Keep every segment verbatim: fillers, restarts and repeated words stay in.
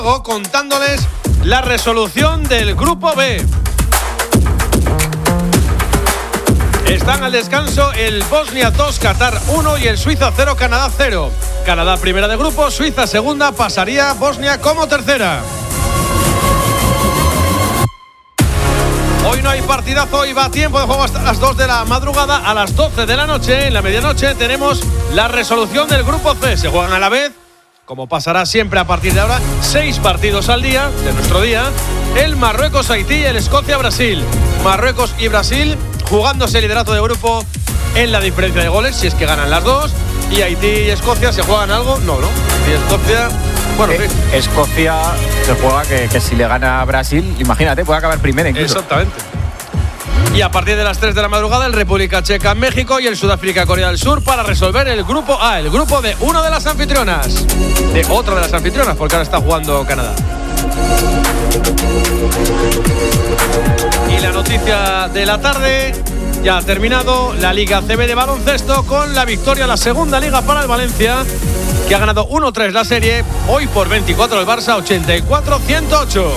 Contándoles la resolución del Grupo B. Están al descanso el Bosnia dos, Qatar uno y el Suiza cero, Canadá cero. Canadá primera de grupo, Suiza segunda, pasaría Bosnia como tercera. Hoy no hay partidazo, hoy va a tiempo de juego hasta las dos de la madrugada. A las doce de la noche, en la medianoche, tenemos la resolución del Grupo C. Se juegan a la vez, como pasará siempre a partir de ahora, seis partidos al día, de nuestro día. El Marruecos-Haití y el Escocia-Brasil. Marruecos y Brasil jugándose el liderato de grupo en la diferencia de goles, si es que ganan las dos. Y Haití y Escocia, ¿se juegan algo? No, ¿no? Y Escocia... Bueno, eh, Escocia se juega que, que si le gana a Brasil, imagínate, puede acabar primero incluso. Exactamente. Y a partir de las tres de la madrugada, el República Checa, México y el Sudáfrica, Corea del Sur, para resolver el grupo A, el grupo de una de las anfitrionas. De otra de las anfitrionas, porque ahora está jugando Canadá. Y la noticia de la tarde, ya ha terminado la Liga C B de baloncesto con la victoria, la segunda liga para el Valencia, que ha ganado uno tres la serie, hoy por veinticuatro el Barça, ochenta y cuatro a ciento ocho.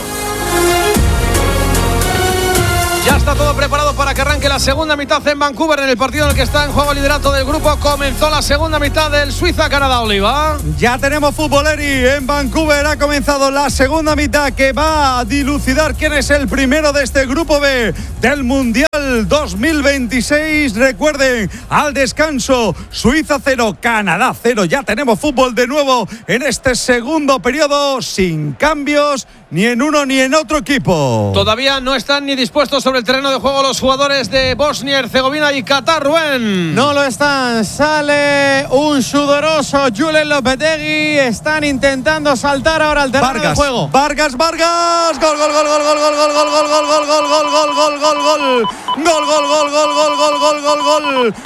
Ya está todo preparado para que arranque la segunda mitad en Vancouver, en el partido en el que está en juego el liderato del grupo. Comenzó la segunda mitad del Suiza-Canadá, Oliva. Ya tenemos futboleri en Vancouver. Ha comenzado la segunda mitad que va a dilucidar quién es el primero de este grupo B del Mundial dos mil veintiséis. Recuerden, al descanso, Suiza cero, Canadá cero. Ya tenemos fútbol de nuevo en este segundo periodo, sin cambios ni en uno ni en otro equipo. Todavía no están ni dispuestos sobre el terreno de juego los jugadores de Bosnia, Herzegovina y Qatar, Rubén. No lo están. Sale un sudoroso Julen Lopetegui. Están intentando saltar ahora al terreno Vargas, de juego. Vargas, Vargas. Gol, gol, gol, gol, gol, gol, gol, gol, gol, gol, gol, gol, gol, gol, gol, gol, gol. Gol, gol, gol, gol, gol, gol, gol, gol, gol.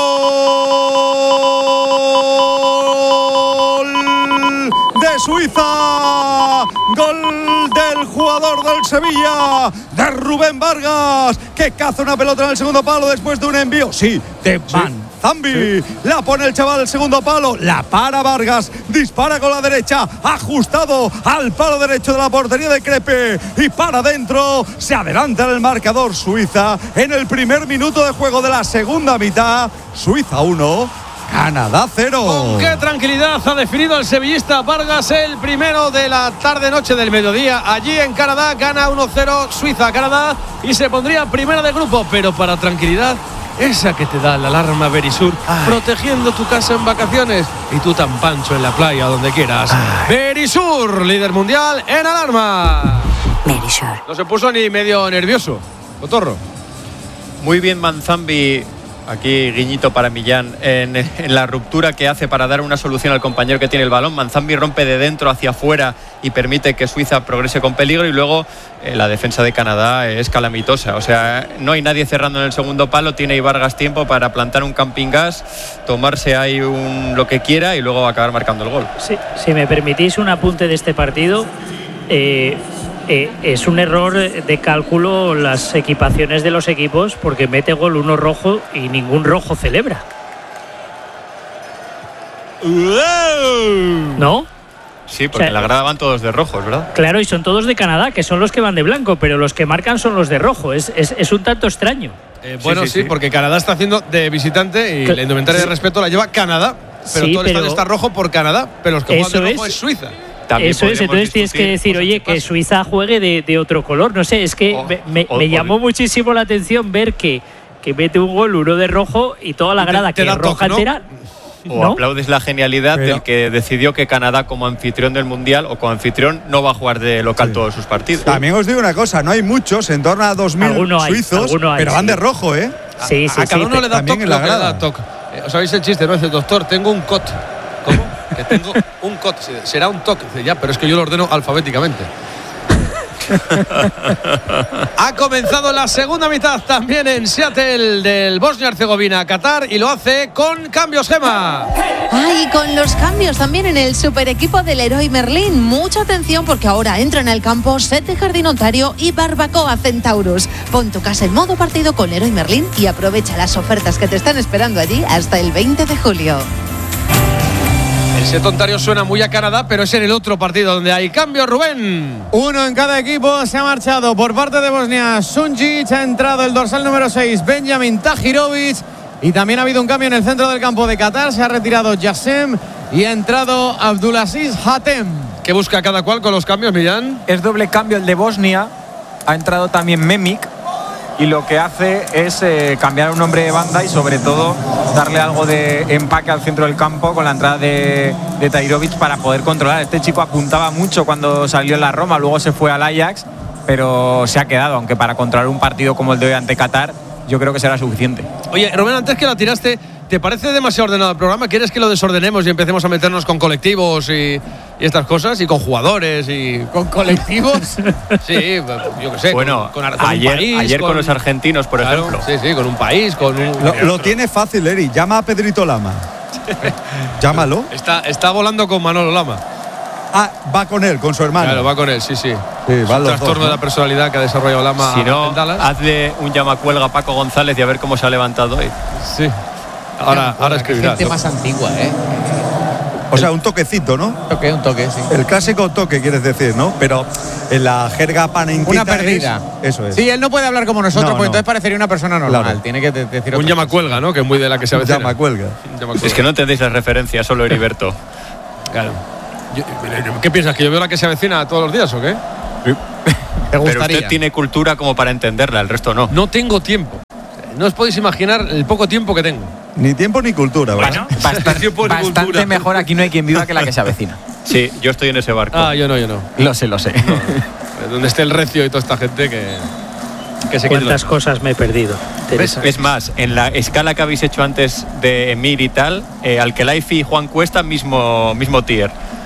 Gol de Suiza. Gol del jugador del Sevilla, de Rubén Vargas, que caza una pelota en el segundo palo después de un envío, sí, de Manzambi. Sí. La pone el chaval al segundo palo, la para Vargas, dispara con la derecha, ajustado al palo derecho de la portería de Crepe y para adentro. Se adelanta en el marcador Suiza en el primer minuto de juego de la segunda mitad. Suiza uno, Canadá cero. Con qué tranquilidad ha definido el sevillista Vargas el primero de la tarde-noche del mediodía. Allí en Canadá gana uno cero Suiza-Canadá y se pondría primera de grupo. Pero para tranquilidad, esa que te da la alarma Verisur, Ay. protegiendo tu casa en vacaciones y tú tan pancho en la playa, donde quieras. Ay. Verisur, líder mundial en alarma. Verisur. No se puso ni medio nervioso, Cotorro. Muy bien Manzambi. Aquí guiñito para Millán en, en la ruptura que hace para dar una solución al compañero que tiene el balón. Manzambi rompe de dentro hacia afuera y permite que Suiza progrese con peligro, y luego eh, la defensa de Canadá es calamitosa. O sea, no hay nadie cerrando en el segundo palo. Tiene Vargas tiempo para plantar un camping gas, tomarse ahí un, lo que quiera y luego acabar marcando el gol. Sí, si me permitís un apunte de este partido, eh, Eh, es un error de cálculo las equipaciones de los equipos, porque mete gol uno rojo y ningún rojo celebra. ¿No? Sí, porque o sea, en la grada van todos de rojos, ¿verdad? Claro, y son todos de Canadá, que son los que van de blanco, pero los que marcan son los de rojo. Es, es, es un tanto extraño. Eh, bueno, sí, sí, sí, porque Canadá está haciendo de visitante y Cl- la indumentaria sí. de respeto la lleva Canadá, pero sí, todo el estadio está rojo por Canadá, pero los que juegan de rojo es, es Suiza. También eso es, entonces tienes que decir, oye, que Suiza juegue de, de otro color. No sé, es que oh, me, oh, me llamó muchísimo la atención ver que, que mete un gol uno de rojo y toda la grada te, te que es roja, ¿no?, entera. O ¿no? aplaudes la genialidad Pero. del que decidió que Canadá, como anfitrión del Mundial o como anfitrión, no va a jugar de local sí. todos sus partidos. También os digo una cosa, no hay muchos, en torno a dos mil suizos, hay, pero hay, van sí. de rojo, ¿eh? Sí, sí, a, a cada sí, uno le da toque, lo que le da toque. Eh, ¿Os sabéis el chiste, no? Dice, doctor, tengo un cot. ¿Cómo? Que tengo un cot. Será un toque. Dice, ya, pero es que yo lo ordeno alfabéticamente. Ha comenzado la segunda mitad también en Seattle del Bosnia-Herzegovina, Qatar, y lo hace con cambios, Gema. Ay, con los cambios también en el super equipo del Leroy Merlin. Mucha atención, porque ahora entra en el campo Sete Jardín Ontario y Barbacoa Centaurus. Pon tu casa en modo partido con Leroy Merlin y aprovecha las ofertas que te están esperando allí hasta el veinte de julio. Ese tontario suena muy a Canadá, pero es en el otro partido donde hay cambio, Rubén. Uno en cada equipo. Se ha marchado por parte de Bosnia Sunjic, ha entrado el dorsal número seis, Benjamin Tahirovic, y también ha habido un cambio en el centro del campo de Qatar. Se ha retirado Yassem y ha entrado Abdulaziz Hatem. ¿Qué busca cada cual con los cambios, Millán? Es doble cambio el de Bosnia. Ha entrado también Memik y lo que hace es eh, cambiar un hombre de banda y sobre todo darle algo de empaque al centro del campo con la entrada de, de Tahirovic para poder controlar. Este chico apuntaba mucho cuando salió en la Roma, luego se fue al Ajax, pero se ha quedado, aunque para controlar un partido como el de hoy ante Qatar yo creo que será suficiente. Oye, Rubén, antes que la tiraste, ¿te parece demasiado ordenado el programa? ¿Quieres que lo desordenemos y empecemos a meternos con colectivos y, y estas cosas? Y con jugadores y... ¿Con colectivos? Sí, yo qué sé. Bueno, con, con, con ayer, un país, ayer con, con los argentinos, por claro, ejemplo. Sí, sí, con un país, con un... Lo, lo tiene fácil, Eri. Llama a Pedrito Lama. Llámalo. Está, está volando con Manolo Lama. Ah, va con él, con su hermano. Claro, va con él, sí, sí. Sí, es van un los trastorno dos, ¿no? de la personalidad que ha desarrollado Lama Si no, en Dallas. hazle un llamacuelga a Paco González y a ver cómo se ha levantado hoy. Sí. Ahora, ahora escribirá. Gente más antigua, ¿eh? O sea, un toquecito, ¿no? Un toque, un toque, sí. El clásico toque, quieres decir, ¿no? Pero en la jerga panenquita Una perdida. es- eso es. Sí, él no puede hablar como nosotros, No, porque no. entonces parecería una persona normal. Claro. Tiene que de- decir Un otra llamacuelga, ¿no? Que es muy de la que se avecina. Llama cuelga. Un llamacuelga. Es que no entendéis la referencia, solo Heriberto. Claro. Yo- ¿Qué piensas? ¿Que yo veo la que se avecina todos los días o qué? ¿Te Pero gustaría? usted tiene cultura como para entenderla, el resto no. No tengo tiempo. No os podéis imaginar el poco tiempo que tengo. Ni tiempo ni cultura, ¿verdad? Bastante, Tiempo de bastante cultura. mejor aquí no hay quien viva que la que se avecina. Sí, yo estoy en ese barco. Ah, yo no, yo no. Lo sé, lo sé. Donde esté el recio y toda esta gente que, que se quede. ¿Cuántas cosas me he perdido? ¿Ves? Teresa? Es más, en la escala que habéis hecho antes de Emir y tal, eh, Alkelaifi y Juan Cuesta, mismo, mismo tier.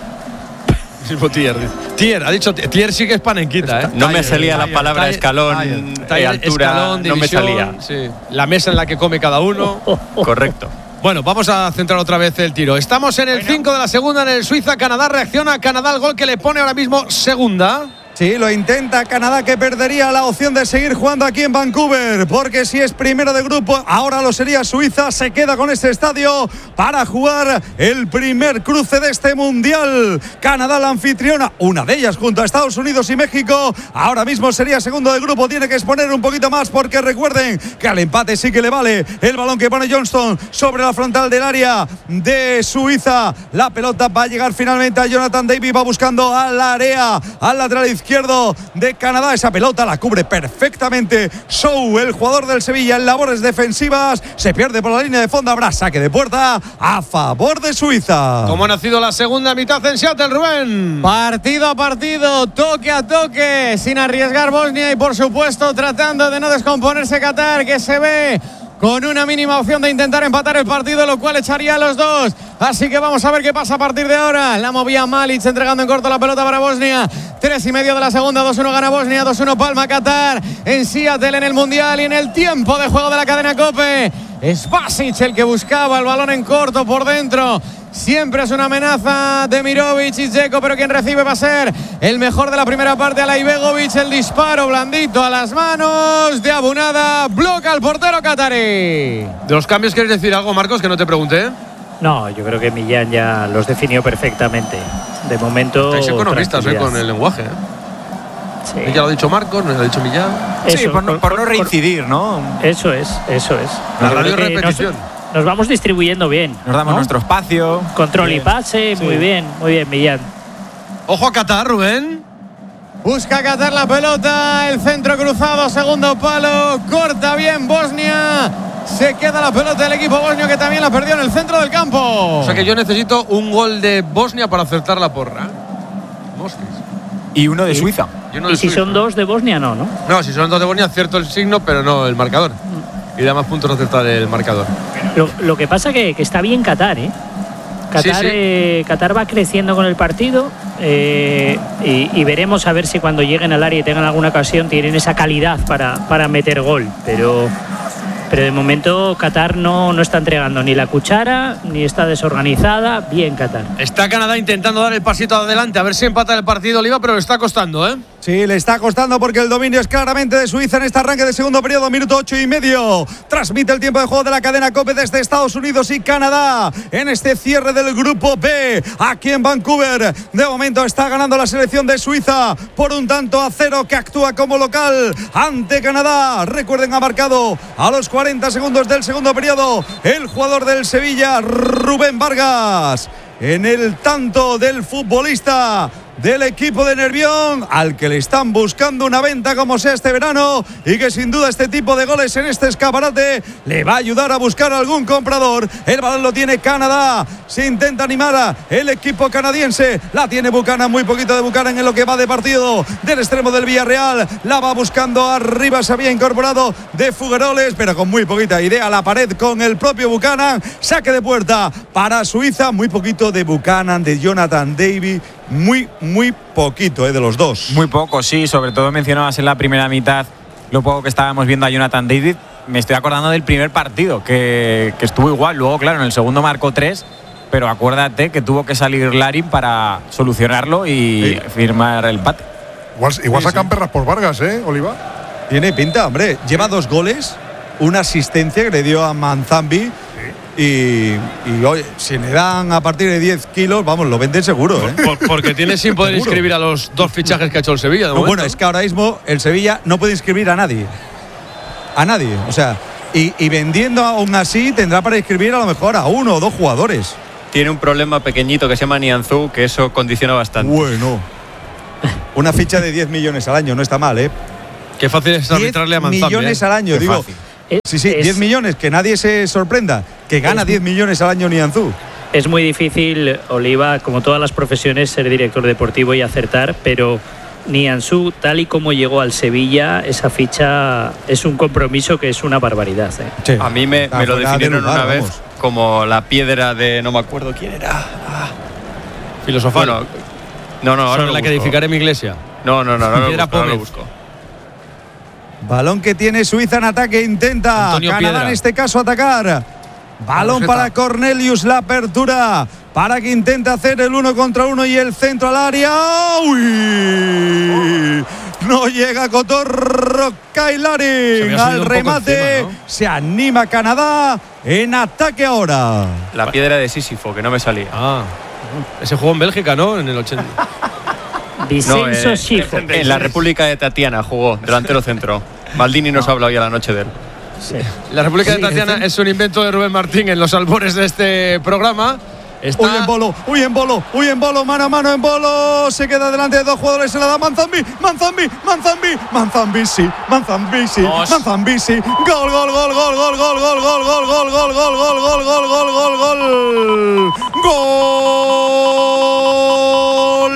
Mismo tier. Tier, ha dicho tier, sí que es panenquita, ¿eh? No me salía la Taller, palabra taller, escalón, taller, eh, taller, altura, escalón, no me división, salía. sí. La mesa en la que come cada uno. Correcto. Bueno, vamos a centrar otra vez el tiro. Estamos en el cinco de la segunda en el Suiza-Canadá. Reacciona Canadá al gol que le pone ahora mismo segunda. Sí, lo intenta Canadá, que perdería la opción de seguir jugando aquí en Vancouver, porque si es primero de grupo, ahora lo sería Suiza. Se queda con este estadio para jugar el primer cruce de este mundial. Canadá, la anfitriona, una de ellas junto a Estados Unidos y México. Ahora mismo sería segundo de grupo. Tiene que exponer un poquito más, porque recuerden que al empate sí que le vale el balón que pone Johnston sobre la frontal del área de Suiza. La pelota va a llegar finalmente a Jonathan David. Va buscando al área, al lateral izquierdo de Canadá. Esa pelota la cubre perfectamente Show, el jugador del Sevilla, en labores defensivas. Se pierde por la línea de fondo. Habrá saque de puerta a favor de Suiza. ¿Cómo ha nacido la segunda mitad en Seattle, Rubén? Partido a partido, toque a toque, sin arriesgar Bosnia y por supuesto tratando de no descomponerse Qatar, que se ve con una mínima opción de intentar empatar el partido, lo cual echaría a los dos. Así que vamos a ver qué pasa a partir de ahora. La movía Malic, entregando en corto la pelota para Bosnia. Tres y medio de la segunda, dos uno gana Bosnia, dos uno palma Qatar en Seattle en el Mundial y en el tiempo de juego de la cadena COPE. Es Basic el que buscaba el balón en corto por dentro. Siempre es una amenaza de Mirovic y Dzeko, pero quien recibe va a ser el mejor de la primera parte, Alay Begovic. El disparo blandito a las manos de Abunada, bloca al portero catarí. De los cambios, ¿quieres decir algo, Marcos, que no te pregunté? No, yo creo que Millán ya los definió perfectamente. De momento. Estáis economistas, ¿eh? tranquilidad. Con el lenguaje. ¿eh? Sí. Ya lo ha dicho Marcos, nos lo ha dicho Millán. Sí, Eso, por no, por no reincidir, ¿no? Eso es, eso es. La Yo radio creo que repetición. Nos, nos vamos distribuyendo bien. Nos damos ¿no? nuestro espacio. Control y Sí. pase, muy bien, muy bien, Millán. Ojo a Qatar, Rubén. Busca Qatar la pelota, el centro cruzado, segundo palo, corta bien Bosnia. Se queda la pelota del equipo bosnio, que también la perdió en el centro del campo. O sea que yo necesito un gol de Bosnia para acertar la porra. Mostres. Y uno de Suiza. Y uno Y de si Suiza. son dos de Bosnia, no, ¿no? No, si son dos de Bosnia, acierto el signo, pero no el marcador. Y da más puntos acertar el marcador. Lo, lo que pasa que, que está bien Qatar, ¿eh? Qatar, Sí, sí. eh, Qatar va creciendo con el partido eh, y, y veremos a ver si cuando lleguen al área y tengan alguna ocasión tienen esa calidad para, para meter gol. Pero, pero de momento Qatar no, no está entregando ni la cuchara, ni está desorganizada. Bien Qatar. Está Canadá intentando dar el pasito adelante, a ver si empata el partido Oliva, pero le está costando, ¿eh? Sí, le está costando porque el dominio es claramente de Suiza en este arranque de segundo periodo, minuto ocho y medio. Transmite el tiempo de juego de la cadena COPE desde Estados Unidos y Canadá en este cierre del grupo B, aquí en Vancouver. De momento está ganando la selección de Suiza por un tanto a cero, que actúa como local ante Canadá. Recuerden, ha marcado a los cuarenta segundos del segundo periodo el jugador del Sevilla, Rubén Vargas, en el tanto del futbolista del equipo de Nervión, al que le están buscando una venta como sea este verano, y que sin duda este tipo de goles en este escaparate le va a ayudar a buscar algún comprador. El balón lo tiene Canadá, se intenta animar a el equipo canadiense, la tiene Buchanan, muy poquito de Buchanan en lo que va de partido del extremo del Villarreal, la va buscando arriba, se había incorporado de Fugueroles, pero con muy poquita idea, la pared con el propio Buchanan, saque de puerta para Suiza, muy poquito de Buchanan, de Jonathan David, muy, muy poquito, ¿eh? De los dos. Muy poco, sí, sobre todo mencionabas en la primera mitad lo poco que estábamos viendo a Jonathan David. Me estoy acordando del primer partido, que, que estuvo igual, luego claro, en el segundo marcó tres, pero acuérdate que tuvo que salir Larin para solucionarlo y sí. firmar el empate. Igual, igual sí, sacan sí. perras por Vargas, ¿eh, Oliva? Tiene pinta, hombre, lleva dos goles, una asistencia que le dio a Manzambi. Y, y oye, si le dan a partir de diez kilos, vamos, lo venden seguro, ¿eh? Por, porque tiene sin poder Seguro. inscribir a los dos fichajes que ha hecho el Sevilla. De No, momento. bueno, es que ahora mismo el Sevilla no puede inscribir a nadie. A nadie. O sea, y, y vendiendo aún así tendrá para inscribir a lo mejor a uno o dos jugadores. Tiene un problema pequeñito que se llama Nianzú, que eso condiciona bastante. Bueno. Una ficha de diez millones al año, no está mal, ¿eh? Qué fácil es arbitrarle a diez Manzambi. millones ¿eh? al año, Qué digo. fácil. Sí, sí, Es- diez millones, que nadie se sorprenda, que gana Es- diez millones al año Nianzú. Es muy difícil, Oliva, como todas las profesiones, ser director deportivo y acertar, pero Nianzú, tal y como llegó al Sevilla, esa ficha es un compromiso que es una barbaridad, ¿eh? Sí. A mí me, Está me lo fuera de definieron lugar, una vez vamos. como la piedra de no me acuerdo quién era. Ah. Filosofal. Bueno, no, no, ahora sobre lo la que busco. edificaré mi iglesia. No, no, no, no, lo Piedra busco, ahora lo Pómez. busco. Balón que tiene Suiza en ataque, intenta Antonio Canadá Piedra. en este caso atacar. Balón Tarjeta. para Cornelius, la apertura para que intente hacer el uno contra uno y el centro al área. ¡Uy! No llega Cotorro Se Kailarin había subido al un poco remate. encima, ¿no? Se anima Canadá en ataque ahora. La piedra de Sísifo, que no me salía. Ah, ese jugó en Bélgica, ¿no? En el ochenta. Disenso eh, Schifo. en la República de Tatiana jugó, delantero centro. Maldini nos ha hablado ya la noche de él. Sí. La República Sí, de Tatiana es un invento de Rubén Martín en los albores de este programa. Está Uy en bolo, uy en bolo, uy en bolo, mano a mano en bolo. Se queda delante de dos jugadores, se la da Manzambi, Manzambi, Manzambi, Manzambi sí, Manzambi sí, Dos. Manzambi sí. Gol, gol, gol, gol, gol, gol, gol, gol, gol, gol, gol, gol, gol, gol, gol, gol, gol, gol. Gol.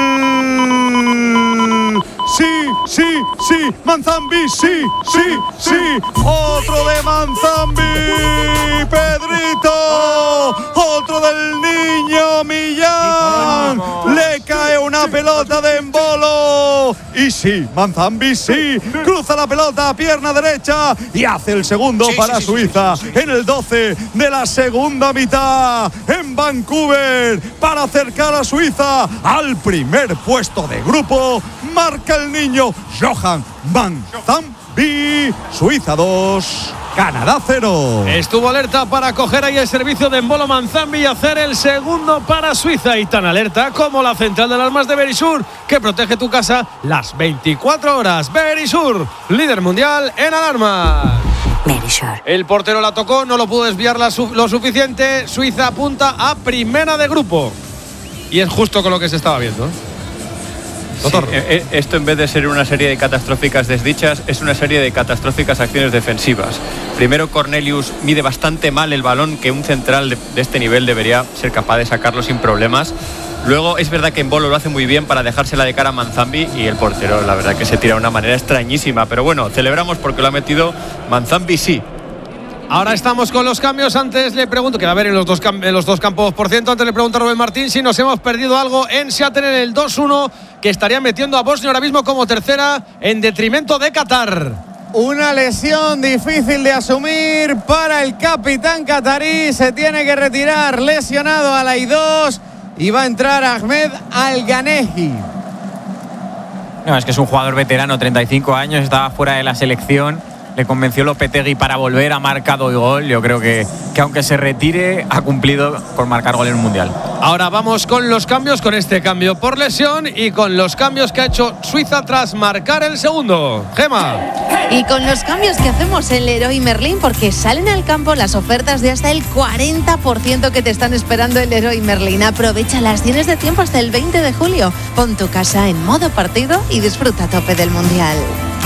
Sí, sí, sí, Manzambi, sí, sí, sí. Otro de Manzambi, Pedrito. Otro del niño Millán. Le cae una pelota de embolo. Y sí, Manzambi sí. Cruza la pelota a pierna derecha y hace el segundo para Suiza en el doce de la segunda mitad en Vancouver para acercar a Suiza al primer puesto de grupo. Marca el niño Johan Manzambi. Suiza dos, Canadá cero. Estuvo alerta para coger ahí el servicio de Embolo Manzambi y hacer el segundo para Suiza. Y tan alerta como la central de alarmas de Verisur, que protege tu casa las veinticuatro horas. Verisur, líder mundial en alarmas. Verisur. El portero la tocó, no lo pudo desviar la su- lo suficiente. Suiza apunta a primera de grupo. Y es justo con lo que se estaba viendo. Sí, eh, eh, esto en vez de ser una serie de catastróficas desdichas, es una serie de catastróficas acciones defensivas. Primero, Cornelius mide bastante mal el balón, que un central de, de este nivel debería ser capaz de sacarlo sin problemas. Luego, es verdad que Embolo lo hace muy bien para dejársela de cara a Manzambi, y el portero, la verdad, que se tira de una manera extrañísima. Pero bueno, celebramos porque lo ha metido Manzambi, sí. Ahora estamos con los cambios. Antes le pregunto, que va a haber en los dos, cam- en los dos campos por ciento. Antes le pregunto a Rubén Martín si nos hemos perdido algo en Seattle en el dos uno, que estaría metiendo a Bosnia ahora mismo como tercera en detrimento de Qatar. Una lesión difícil de asumir para el capitán catarí. Se tiene que retirar lesionado a la I dos y va a entrar Ahmed Al-Ganehi. No, es que es un jugador veterano, treinta y cinco años, estaba fuera de la selección. Le convenció Lopetegui para volver, ha marcado el gol. Yo creo que, que aunque se retire, ha cumplido con marcar gol en un mundial. Ahora vamos con los cambios, con este cambio por lesión y con los cambios que ha hecho Suiza tras marcar el segundo. Gema. Y con los cambios que hacemos en Leroy Merlin, porque salen al campo las ofertas de hasta el cuarenta por ciento que te están esperando en Leroy Merlin. Aprovechalas, tienes de tiempo hasta el veinte de julio. Pon tu casa en modo partido y disfruta a tope del mundial.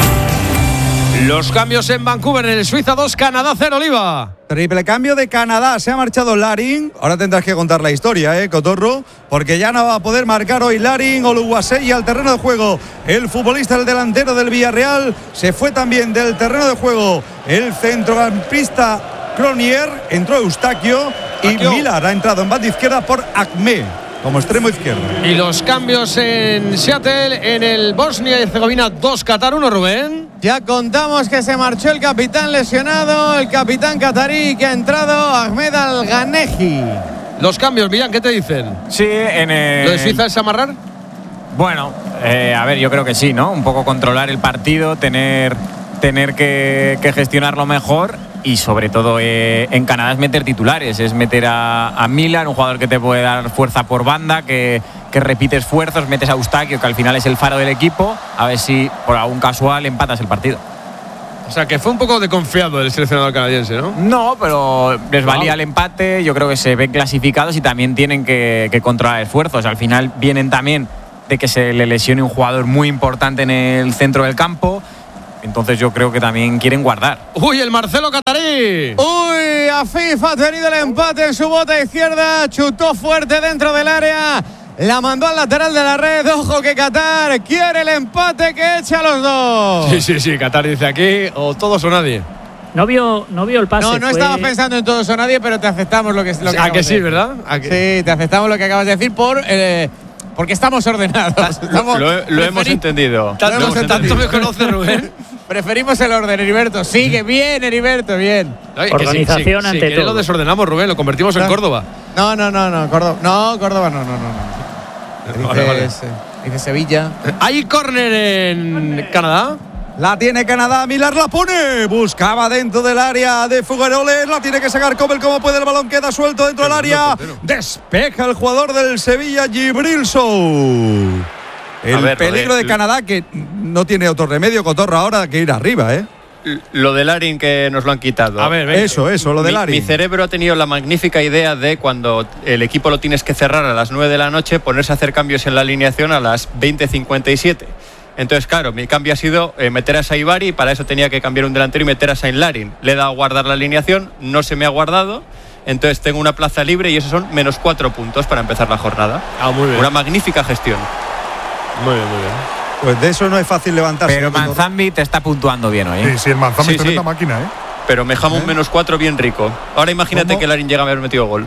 Los cambios en Vancouver, en el Suiza dos, Canadá cero, Oliva. Triple cambio de Canadá. Se ha marchado Larin. Ahora tendrás que contar la historia, ¿eh, Cotorro? Porque ya no va a poder marcar hoy Larin. Oluwasei al terreno de juego. El futbolista, el delantero del Villarreal. Se fue también del terreno de juego el centrocampista Cronier. Entró Eustaquio. Y Aquio. Millar ha entrado en banda izquierda por Acme como extremo izquierdo. Y los cambios en Seattle, en el Bosnia y Herzegovina dos, Qatar uno, Rubén. Ya contamos que se marchó el capitán lesionado, el capitán catarí que ha entrado, Ahmed Al-Ghaneji. Los cambios, Millán, ¿qué te dicen? Sí, en el… ¿Lo de Suiza es amarrar? Bueno, eh, a ver, yo creo que sí, ¿no? Un poco controlar el partido, tener, tener que, que gestionarlo mejor. Y sobre todo eh, en Canadá es meter titulares, es meter a, a Millar, un jugador que te puede dar fuerza por banda, que, que repite esfuerzos, metes a Eustaquio, que al final es el faro del equipo, a ver si por algún casual empatas el partido. O sea, que fue un poco desconfiado el seleccionador canadiense, ¿no? No, pero les valía el empate, yo creo que se ven clasificados y también tienen que, que controlar esfuerzos. Al final vienen también de que se le lesione un jugador muy importante en el centro del campo. Entonces yo creo que también quieren guardar. ¡Uy, el Marcelo Catarí! Uy, Afif ha tenido el empate en su bota izquierda, chutó fuerte dentro del área, la mandó al lateral de la red. Ojo que Qatar quiere el empate, que echa a los dos. Sí, sí, sí, Qatar dice aquí o todos o nadie. No vio, no vio el pase. No, no fue… estaba pensando en todos o nadie, pero te aceptamos lo que, lo que ¿A acabas que de sí, decir. verdad? ¿A que? Sí, te aceptamos lo que acabas de decir por… Eh, porque estamos ordenados. Estamos, Lo, lo hemos preferi- entendido. Tanto, Lo hemos tanto entendido. me conoce Rubén. Preferimos el orden, Heriberto. Sigue bien, Heriberto, bien. Ay, que Organización sí, sí, ante sí, que todo. lo desordenamos, Rubén, lo convertimos en No. Córdoba. No, no, no, no, Córdoba. No, Córdoba no, no, no. no. Vale, vale. Dices, eh, dice Sevilla. ¿Hay córner en Canadá? La tiene Canadá, Millar la pone. Buscaba dentro del área de Figueroles. La tiene que sacar Kobel como puede. El balón queda suelto dentro del área. Despeja el jugador del Sevilla, Gibril Sou. El A ver, peligro de- de Canadá, que no tiene otro remedio, Cotorro, ahora que ir arriba, ¿eh? Lo de Larin que nos lo han quitado. A ver, venga. Eso, eso, lo de Mi, Larin. mi cerebro ha tenido la magnífica idea de cuando el equipo lo tienes que cerrar a las nueve de la noche, ponerse a hacer cambios en la alineación a las veinte cincuenta y siete. Entonces, claro, mi cambio ha sido eh, meter a Saibari, y para eso tenía que cambiar un delantero y meter a Sain Larin. Le he dado a guardar la alineación, no se me ha guardado, entonces tengo una plaza libre y esos son menos cuatro puntos para empezar la jornada. Ah, muy bien. Una magnífica gestión. Muy bien, muy bien. Pues de eso no es fácil levantarse. Pero ¿eh, Cotorro? Manzambi te está puntuando bien hoy, ¿eh? Sí, sí, el Manzambi Sí, es tremenda sí. máquina, ¿eh? Pero me jamo un menos cuatro bien rico. Ahora imagínate ¿Cómo? que Larin llega a haber metido gol.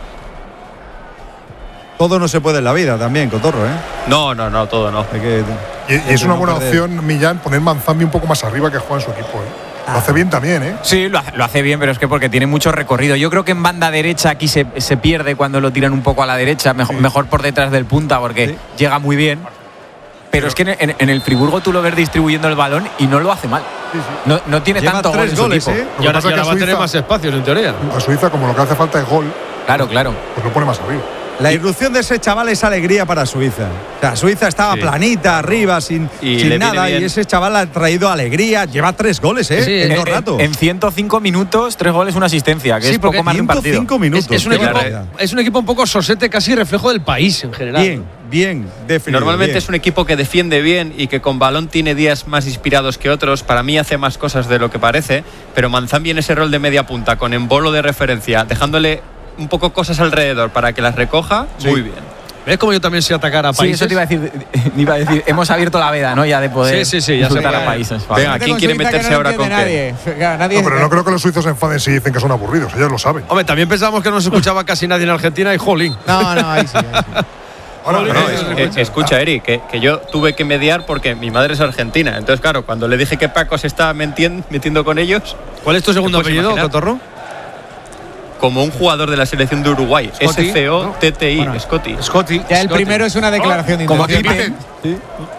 Todo no se puede en la vida también, Cotorro, ¿eh? No, no, no, todo no. Hay que… Y, y es no una buena perder. opción, Millán, poner Manzambi un poco más arriba que juega en su equipo, ¿eh? Lo hace bien también, ¿eh? Sí, lo hace, lo hace bien, pero es que porque tiene mucho recorrido. Yo creo que en banda derecha aquí se, se pierde cuando lo tiran un poco a la derecha, mejor, Sí. mejor por detrás del punta porque Sí. llega muy bien. Pero es que en, en el Friburgo tú lo ves distribuyendo el balón y no lo hace mal. Sí, sí. No, no tiene Lleva tanto gol tres en su goles, equipo. ¿eh? Lo Y que ahora, pasa y es que ahora va a tener Suiza- más espacios, en teoría. A Suiza, como lo que hace falta es gol, Claro, claro. pues lo pone más arriba. La irrupción de ese chaval es alegría para Suiza. O sea, Suiza estaba Sí. planita, arriba, sin, Y sin le viene nada. bien. Y ese chaval ha traído alegría. Lleva tres goles, ¿eh? Sí, en en- dos En- ratos. En ciento cinco minutos, tres goles, una asistencia, que Sí, es porque poco más de un partido. ciento cinco minutos. Es, es un qué equipo, barbaridad. es un equipo un poco sosete, casi reflejo del país en general. Bien, bien, definido. Normalmente bien. es un equipo que defiende bien y que con balón tiene días más inspirados que otros. Para mí hace más cosas de lo que parece, pero Manzambi en ese rol de media punta, con embolo de referencia, dejándole un poco cosas alrededor para que las recoja, Sí. muy bien. ¿Ves cómo yo también sé atacar a Sí, países? eso te iba a decir. Iba a decir hemos abierto la veda, ¿no? Ya de poder Sí, sí, sí, ya se insultar puede. a países. Venga, Vete ¿quién con quiere Suiza, que meterse no ahora lo con entiende nadie. Claro, nadie- No, pero no creo que los suizos se enfaden si dicen que son aburridos. Ellos lo saben. Hombre, también pensábamos que no nos escuchaba casi nadie en Argentina y jolín. No, no, ahí sí. Ahí sí. Ahora, Joder, No, no, sí, es- sí, es- sí. escucha, Eri, que, que yo tuve que mediar porque mi madre es argentina. Entonces, claro, cuando le dije que Paco se estaba mentien- metiendo con ellos, ¿Cuál es tu segundo ¿Te puedes apellido, imaginar? Cotorro? como un jugador de la selección de Uruguay, Scotty, S C O T T I, Bueno. Scotty. Scotty. Ya el Scotty. primero es una declaración de Como intención. aquí.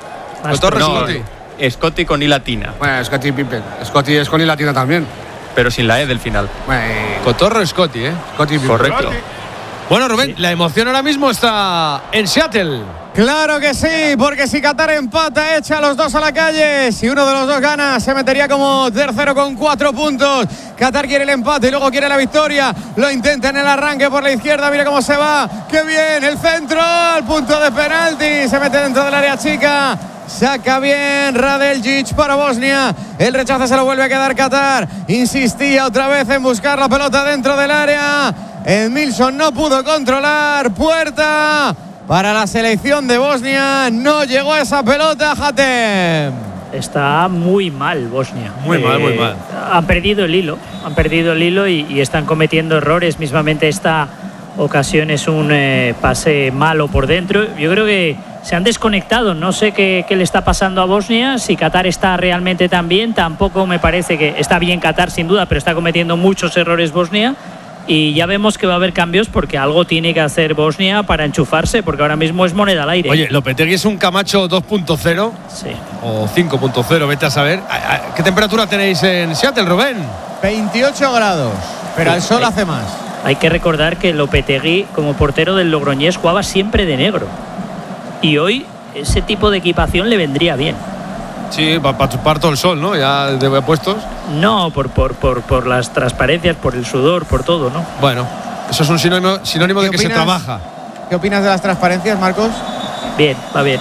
Cotorro No, Scotty. Scotty con I latina, Bueno, Scotty Pippen. Scotty es con I latina también. pero sin la E del final. Bueno, Cotorro Scotty, ¿eh? Scotty Pippen. Correcto. Bueno, Rubén, la emoción ahora mismo está en Seattle. Claro que sí, porque si Qatar empata, echa a los dos a la calle. Si uno de los dos gana, se metería como tercero con cuatro puntos. Qatar quiere el empate y luego quiere la victoria. Lo intenta en el arranque por la izquierda. Mira cómo se va. ¡Qué bien! El centro al punto de penalti. Se mete dentro del área chica. Saca bien Radeljic para Bosnia. El rechazo se lo vuelve a quedar Qatar. Insistía otra vez en buscar la pelota dentro del área. Edmilson no pudo controlar. Puerta para la selección de Bosnia. No llegó esa pelota, Hatem. Está muy mal Bosnia. Muy mal, muy mal. Han perdido el hilo, han perdido el hilo y, y están cometiendo errores. Mismamente esta ocasión es un eh, pase malo por dentro. Yo creo que se han desconectado. No sé qué, qué le está pasando a Bosnia. Si Qatar está realmente tan bien, tampoco me parece que está bien Qatar sin duda, pero está cometiendo muchos errores Bosnia. Y ya vemos que va a haber cambios porque algo tiene que hacer Bosnia para enchufarse, porque ahora mismo es moneda al aire. Oye, Lopetegui es un Camacho dos punto cero Sí. o cinco punto cero, vete a saber. ¿Qué temperatura tenéis en Seattle, Rubén? veintiocho grados, pero el sol hace más. Hay que recordar que Lopetegui, como portero del Logroñés, jugaba siempre de negro. Y hoy ese tipo de equipación le vendría bien. Sí, para pa chupar todo el sol, ¿no? Ya de puestos. No, por, por, por, por las transparencias, por el sudor, por todo, ¿no? Bueno, eso es un sinónimo, sinónimo de que se trabaja. ¿Qué opinas de las transparencias, Marcos? Bien, va bien.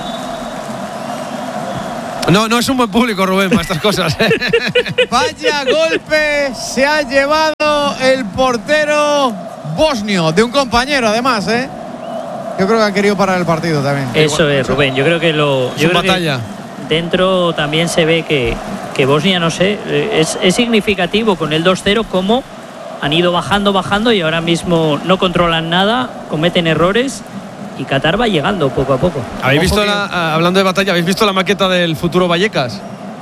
No, no es un buen público, Rubén, para estas cosas. Vaya golpe se ha llevado el portero bosnio, de un compañero además, ¿eh? Yo creo que han querido parar el partido también. Eso es, Rubén. Yo creo que lo. Es una batalla. Dentro también se ve que, que Bosnia, no sé, es, es significativo con el dos cero cómo han ido bajando, bajando y ahora mismo no controlan nada, cometen errores y Qatar va llegando poco a poco. ¿Habéis visto, la, hablando de batalla, ¿habéis visto la maqueta del futuro Vallecas?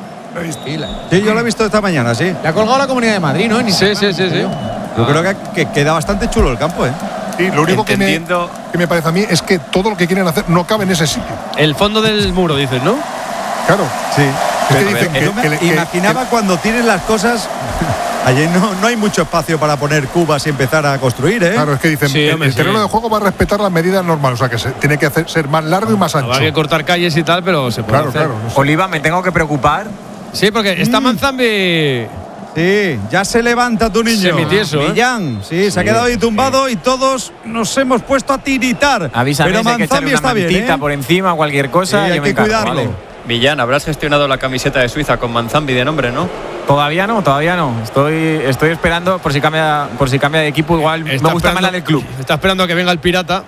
Sí, yo lo he visto esta mañana, sí. Le ha colgado la Comunidad de Madrid, ¿no? En Sí, Instagram, sí, sí, sí. Yo creo que, que queda bastante chulo el campo, ¿eh? Sí, lo único que me, Entendiendo- que me parece a mí es que todo lo que quieren hacer no cabe en ese sitio. El fondo del muro, dices, ¿no? Claro. Sí. Es que A ver, dicen que, Yo me que le- que- imaginaba cuando tienen las cosas. Allí no, no hay mucho espacio para poner cubas y empezar a construir, ¿eh? Claro, es que dicen Sí, el, hombre, el terreno sí. de juego va a respetar las medidas normales, o sea que se, tiene que hacer, ser más largo y más ancho. Habrá que cortar calles y tal, pero se puede Claro, hacer. claro. no sé. Oliva, me tengo que preocupar. Sí, porque está Manzambi. Sí, ya se levanta tu niño. Semitieso, ¿eh? Millán, sí, se ha quedado ahí tumbado y todos nos hemos puesto a tiritar. Avísame Pero si hay que echarle Manzambi una está bien, mantita ¿eh? por encima, cualquier cosa. Sí, yo hay me que encargo, cuidarlo. ¿vale? Millán, habrás gestionado la camiseta de Suiza con Manzambi de nombre, ¿no? Todavía no, todavía no. Estoy, estoy esperando por si cambia, por si cambia de equipo. Igual Está me gusta más esperando- la del club. Está esperando a que venga el pirata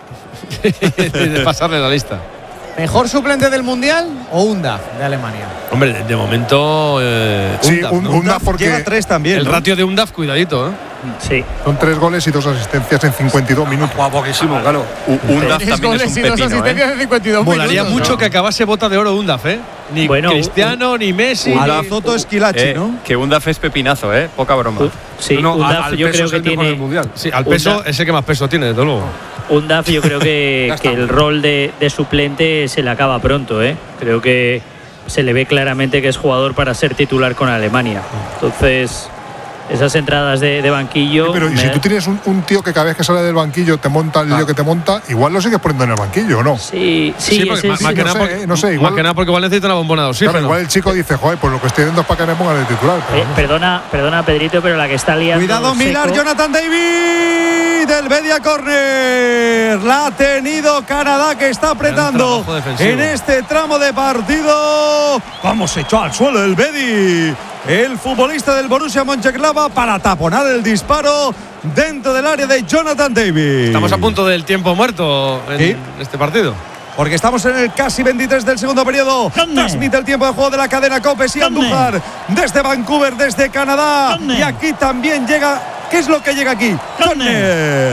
de pasarle la lista. ¿Mejor suplente del Mundial o Unda de Alemania? Hombre, de, de momento. Eh, Sí, Undaf, un- ¿no? un- Undaf porque llega a tres también. El ¿no? ratio de Undaf, cuidadito, ¿eh? Sí. Son tres goles y dos asistencias en cincuenta y dos minutos. Guapísimo, claro. U- Undaf Tres también es goles un y dos pepino, asistencias ¿eh? en cincuenta y dos Molaría minutos, mucho ¿no? que acabase bota de oro Undaf, ¿eh? Ni Bueno, Cristiano, ni Messi. A la ni- Zoto Esquilachi, Eh, ¿no? que Undaf es pepinazo, ¿eh? Poca broma. Sí, No, Undaf al- al yo peso creo es que el mejor tiene. del mundial. Sí, al peso Undaf- es el que más peso tiene, desde luego. Undaf yo creo que, que el rol de, de suplente se le acaba pronto, ¿eh? Creo que se le ve claramente que es jugador para ser titular con Alemania. Entonces, esas entradas de, de banquillo. Sí, pero y me si da- tú tienes un, un tío que cada vez que sale del banquillo te monta el lío que te monta, igual lo sigues poniendo en el banquillo, ¿o no? Sí, sí, Sí, porque ese- más, sí, más que no nada sé, porque, eh, no sé, más igual- que nada porque igual necesita una bombona de oxígeno. Claro, igual el chico dice, joder, pues lo que estoy viendo es para que me ponga de titular. Pero Eh, no sé. perdona, perdona, Pedrito, pero la que está liando. Cuidado, Milar, seco- Jonathan David, del media corner. La ha tenido Canadá, que está apretando trabajo defensivo. en este tramo de partido. Vamos, se echó al suelo el Bedi, el futbolista del Borussia Mönchengladbach, para taponar el disparo dentro del área de Jonathan David. Estamos a punto del tiempo muerto en Sí. este partido. Porque estamos en el casi veintitrés del segundo periodo. Transmite el tiempo de juego de la cadena Copes y Andújar desde Vancouver, desde Canadá. Y aquí también llega. ¿Qué es lo que llega aquí? Corner.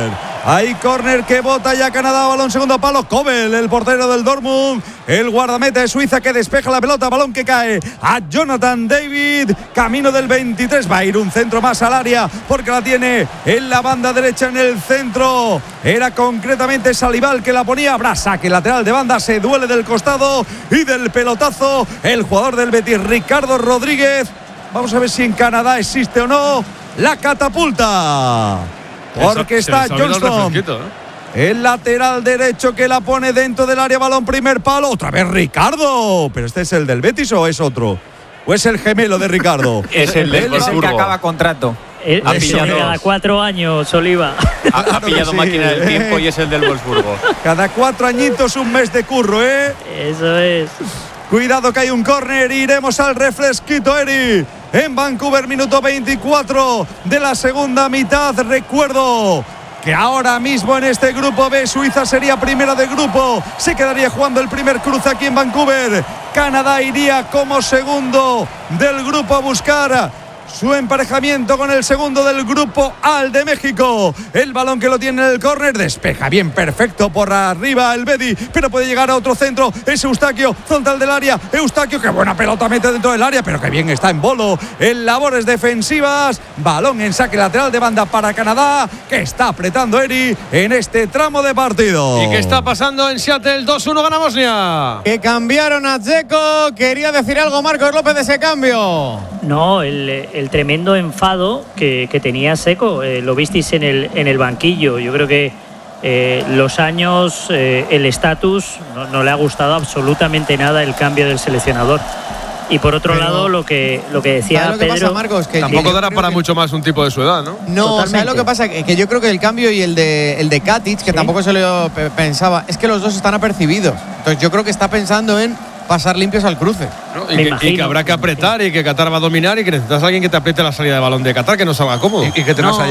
Hay córner que bota ya Canadá, balón segundo palo. Kobel, el portero del Dortmund, el guardameta de Suiza que despeja la pelota, balón que cae a Jonathan David, camino del veintitrés. Va a ir un centro más al área porque la tiene en la banda derecha en el centro. Era concretamente Salival que la ponía. Habrá saque lateral de banda, se duele del costado y del pelotazo el jugador del Betis, Ricardo Rodríguez. Vamos a ver si en Canadá existe o no la catapulta. Porque está Johnston, ¿eh? el lateral derecho que la pone dentro del área, balón primer palo. Otra vez Ricardo. ¿Pero este es el del Betis o es otro? ¿O es el gemelo de Ricardo? Es el del Es el que acaba contrato. Eh, Ha eso, pillado- cada cuatro años, Oliva. Ha, ha pillado Sí. máquina del tiempo y es el del Wolfsburgo. Cada cuatro añitos un mes de curro, ¿eh? Eso es. Cuidado que hay un córner. Iremos al refresquito, Eri. En Vancouver, minuto veinticuatro de la segunda mitad. Recuerdo que ahora mismo en este grupo B, Suiza sería primera de grupo. Se quedaría jugando el primer cruce aquí en Vancouver. Canadá iría como segundo del grupo a buscar su emparejamiento con el segundo del grupo A, el de México. El balón que lo tiene en el córner, despeja bien, perfecto por arriba el Bedi, pero puede llegar a otro centro. Es Eustaquio, frontal del área. Eustaquio, qué buena pelota mete dentro del área, pero que bien está en bolo en labores defensivas. Balón en saque lateral de banda para Canadá, que está apretando Eri en este tramo de partido. ¿Y qué está pasando en Seattle? dos uno gana Bosnia. Que cambiaron a Dzeko. Quería decir algo Marcos López de ese cambio. No, el, el tremendo enfado que, que tenía Seco, eh, lo visteis en el, en el banquillo. Yo creo que eh, los años, eh, el estatus, no, no le ha gustado absolutamente nada el cambio del seleccionador. Y por otro Pero- lado, lo que, lo que decía ¿Sabes lo que Pedro… pasa, Marcos? Que Tampoco yo dará creo para que- mucho más un tipo de su edad, ¿no? No, Totalmente. ¿sabes lo que pasa? Que, que yo creo que el cambio y el de, el de Katic, que Sí. tampoco se lo pe- pensaba, es que los dos están apercibidos. Entonces yo creo que está pensando en pasar limpios al cruce. ¿no? Me Y, que, y imagino. que habrá que apretar y que Qatar va a dominar y que necesitas a alguien que te apriete la salida de balón de Qatar, que no salga cómodo. Y, y que te No. vas a